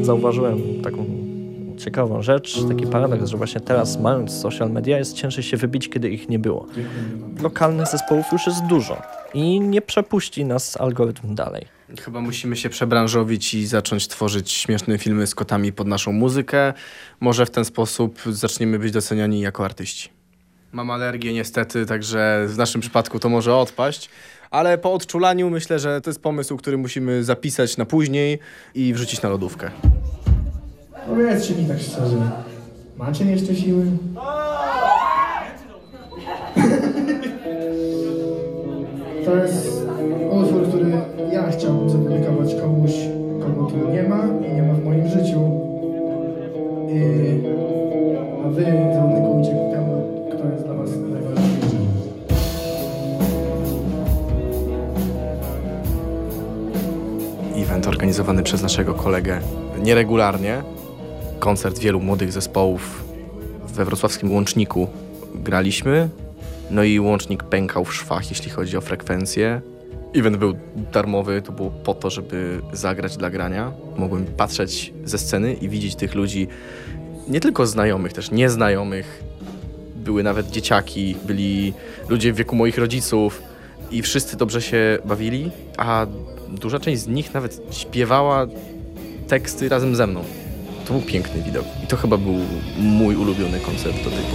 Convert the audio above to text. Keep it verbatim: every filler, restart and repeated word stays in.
zauważyłem taką ciekawą rzecz, taki paradoks, że właśnie teraz, mając social media, jest ciężej się wybić, kiedy ich nie było. Lokalnych zespołów już jest dużo i nie przepuści nas algorytm dalej. Chyba musimy się przebranżowić i zacząć tworzyć śmieszne filmy z kotami pod naszą muzykę. Może w ten sposób zaczniemy być doceniani jako artyści. Mam alergię niestety, także w naszym przypadku to może odpaść. Ale po odczulaniu myślę, że to jest pomysł, który musimy zapisać na później i wrzucić na lodówkę. Powiedzcie mi tak szczerze, macie jeszcze siły? To jest utwór, który ja chciałbym zadedykować komuś, kogo tu nie ma i nie ma w moim życiu. I... A wy zadedykujcie temu, kto jest dla was najważniejszy. Event organizowany przez naszego kolegę nieregularnie. Koncert wielu młodych zespołów we wrocławskim Łączniku graliśmy. No i Łącznik pękał w szwach, jeśli chodzi o frekwencję. Event był darmowy, to było po to, żeby zagrać dla grania. Mogłem patrzeć ze sceny i widzieć tych ludzi, nie tylko znajomych, też nieznajomych. Były nawet dzieciaki, byli ludzie w wieku moich rodziców i wszyscy dobrze się bawili, a duża część z nich nawet śpiewała teksty razem ze mną. To był piękny widok i to chyba był mój ulubiony koncert do tej pory.